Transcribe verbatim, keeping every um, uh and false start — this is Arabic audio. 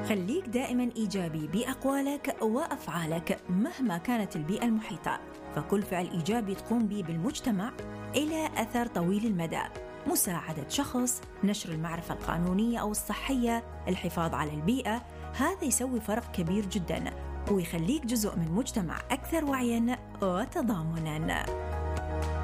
خليك دائما إيجابي بأقوالك وأفعالك مهما كانت البيئة المحيطة، فكل فعل إيجابي تقوم به بالمجتمع إلى أثر طويل المدى. مساعدة شخص، نشر المعرفة القانونية أو الصحية، الحفاظ على البيئة، هذا يسوي فرق كبير جدا ويخليك جزء من مجتمع أكثر وعيا وتضامنا.